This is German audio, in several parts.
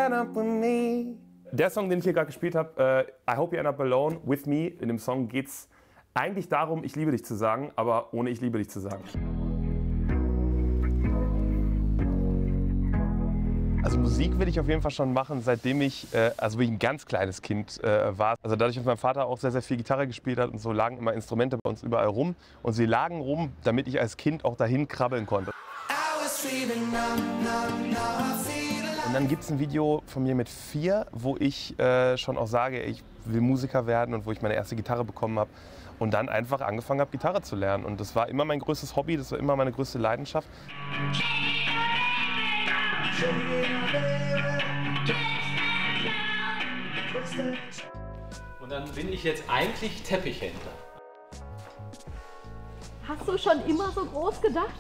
end up with me. Der Song, den ich hier gerade gespielt habe, I Hope You End Up Alone With Me, in dem Song geht es eigentlich darum, ich liebe dich zu sagen, aber ohne ich liebe dich zu sagen. Also Musik will ich auf jeden Fall schon machen, seitdem ich wie ein ganz kleines Kind war. Also dadurch, dass mein Vater auch sehr, sehr viel Gitarre gespielt hat und so, lagen immer Instrumente bei uns überall rum. Und sie lagen rum, damit ich als Kind auch dahin krabbeln konnte. Und dann gibt es ein Video von mir mit 4, wo ich schon auch sage, ich will Musiker werden und wo ich meine erste Gitarre bekommen habe. Und dann einfach angefangen habe, Gitarre zu lernen. Und das war immer mein größtes Hobby, das war immer meine größte Leidenschaft. Und dann bin ich jetzt eigentlich Teppichhändler. Hast du schon immer so groß gedacht?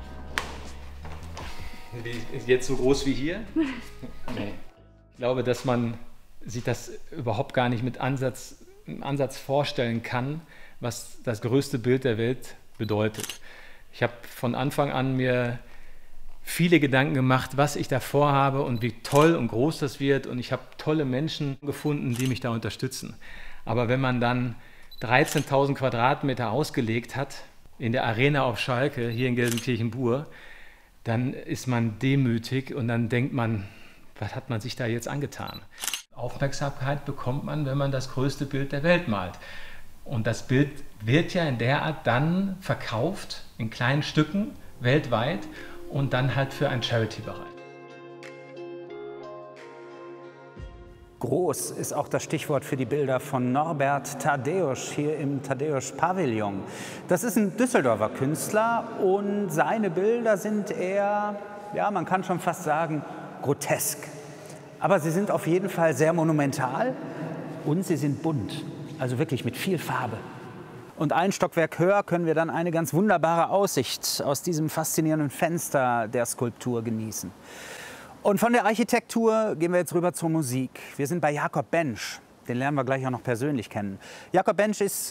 Jetzt so groß wie hier? Nee. Ich glaube, dass man sich das überhaupt gar nicht mit Ansatz vorstellen kann, was das größte Bild der Welt bedeutet. Ich habe von Anfang an mir viele Gedanken gemacht, was ich da vorhabe und wie toll und groß das wird. Und ich habe tolle Menschen gefunden, die mich da unterstützen. Aber wenn man dann 13.000 Quadratmeter ausgelegt hat in der Arena auf Schalke, hier in Gelsenkirchen-Bur, dann ist man demütig und dann denkt man, was hat man sich da jetzt angetan? Aufmerksamkeit bekommt man, wenn man das größte Bild der Welt malt. Und das Bild wird ja in der Art dann verkauft, in kleinen Stücken, weltweit, und dann halt für einen Charity-Bereich. Groß ist auch das Stichwort für die Bilder von Norbert Tadeusz hier im Tadeusz-Pavillon. Das ist ein Düsseldorfer Künstler und seine Bilder sind eher, ja, man kann schon fast sagen, grotesk. Aber sie sind auf jeden Fall sehr monumental und sie sind bunt, also wirklich mit viel Farbe. Und ein Stockwerk höher können wir dann eine ganz wunderbare Aussicht aus diesem faszinierenden Fenster der Skulptur genießen. Und von der Architektur gehen wir jetzt rüber zur Musik. Wir sind bei Jakob Bensch. Den lernen wir gleich auch noch persönlich kennen. Jakob Bensch ist